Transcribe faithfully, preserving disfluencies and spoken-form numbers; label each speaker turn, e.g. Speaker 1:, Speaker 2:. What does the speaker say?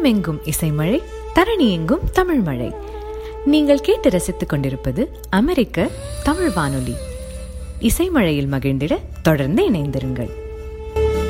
Speaker 1: மனமெங்கும் இசைமழை, தரணி எங்கும் தமிழ் மழை. நீங்கள் கேட்டு ரசித்துக் கொண்டிருப்பது அமெரிக்க தமிழ் வானொலி. இசைமழையில் மகிழ்ந்திட தொடர்ந்து இணைந்திருங்கள்.